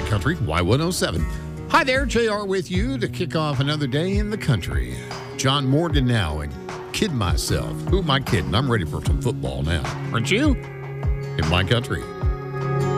Country, Y107. Hi there, JR with you to kick off another day in the country. John Morgan now and Kid Myself. Who am I kidding? I'm ready for some football now. Aren't you? In my country.